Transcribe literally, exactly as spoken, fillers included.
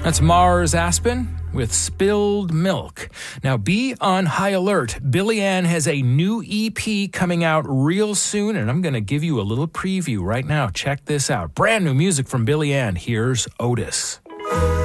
That's Mars Aspen with Spilled Milk. Now be on high alert. Billie Ann has a new E P coming out real soon, and I'm going to give you a little preview right now. Check this out. Brand new music from Billie Ann. Here's Otis.